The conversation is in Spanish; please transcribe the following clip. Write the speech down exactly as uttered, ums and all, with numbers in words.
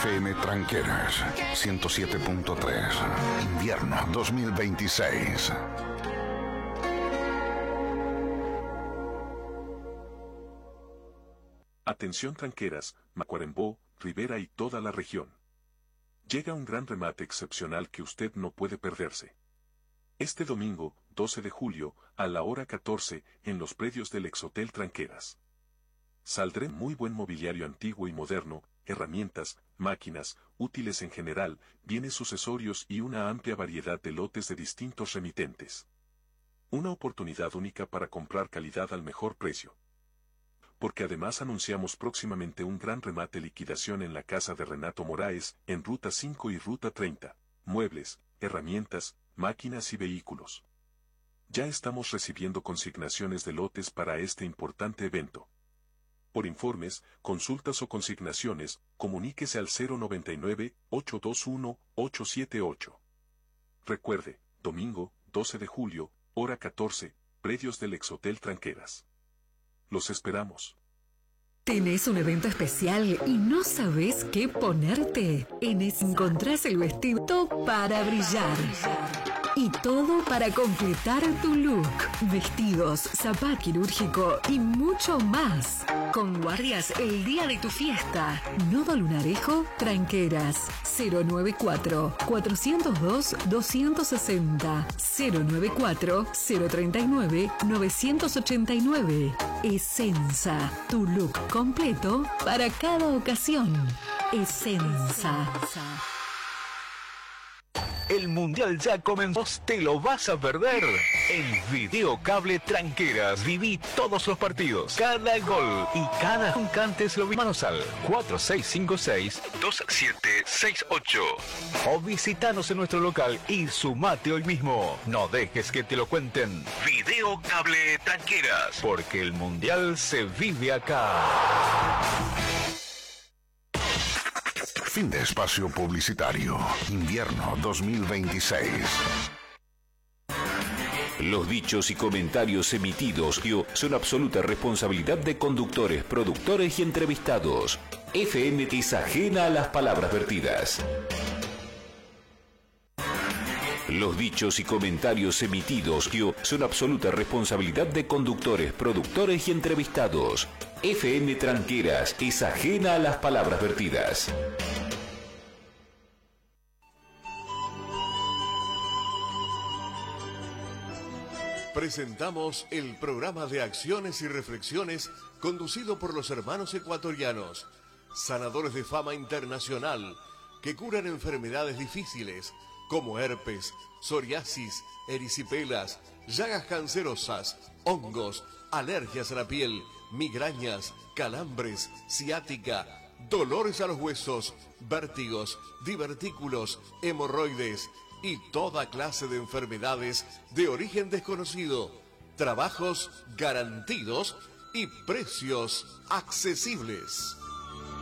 F M Tranqueras, ciento siete punto tres. Invierno dos mil veintiséis. Atención tranqueras, Macuarembó, Rivera y toda la región. Llega un gran remate excepcional que usted no puede perderse. Este domingo, doce de julio, a la hora catorce, en los predios del Exhotel Tranqueras. Saldré muy buen mobiliario antiguo y moderno, herramientas, máquinas, útiles en general, bienes sucesorios y una amplia variedad de lotes de distintos remitentes. Una oportunidad única para comprar calidad al mejor precio. Porque además anunciamos próximamente un gran remate liquidación en la casa de Renato Moraes, en Ruta cinco y Ruta treinta, muebles, herramientas, máquinas y vehículos. Ya estamos recibiendo consignaciones de lotes para este importante evento. Por informes, consultas o consignaciones, comuníquese al cero noventa y nueve, ocho dos uno, ocho siete ocho. Recuerde, domingo, doce de julio, hora catorce, predios del Exhotel Tranqueras. Los esperamos. ¿Tenés un evento especial y no sabés qué ponerte? En Es encontrás el vestido para brillar. Y todo para completar tu look. Vestidos, zapato quirúrgico y mucho más. Con guardias el día de tu fiesta. Nodo Lunarejo, Tranqueras. cero noventa y cuatro, cuatrocientos dos, doscientos sesenta. cero noventa y cuatro, cero treinta y nueve, novecientos ochenta y nueve. Esenza, tu look completo para cada ocasión. Esenza. El Mundial ya comenzó, ¿te lo vas a perder? El Videocable Tranqueras. Viví todos los partidos, cada gol y cada cantes lo vimos al cuatro seis cinco seis, dos siete seis ocho. O visitanos en nuestro local y sumate hoy mismo. No dejes que te lo cuenten. Videocable Tranqueras, porque el Mundial se vive acá. Fin de espacio publicitario. Invierno dos mil veintiséis. Los dichos y comentarios emitidos son absoluta responsabilidad de conductores, productores y entrevistados. F M es ajena a las palabras vertidas. Los dichos y comentarios emitidos son absoluta responsabilidad de conductores, productores y entrevistados. F M Tranqueras es ajena a las palabras vertidas. Presentamos el programa de acciones y reflexiones conducido por los hermanos ecuatorianos, sanadores de fama internacional, que curan enfermedades difíciles como herpes, psoriasis, erisipelas, llagas cancerosas, hongos, alergias a la piel, migrañas, calambres, ciática, dolores a los huesos, vértigos, divertículos, hemorroides y toda clase de enfermedades de origen desconocido. Trabajos garantidos y precios accesibles.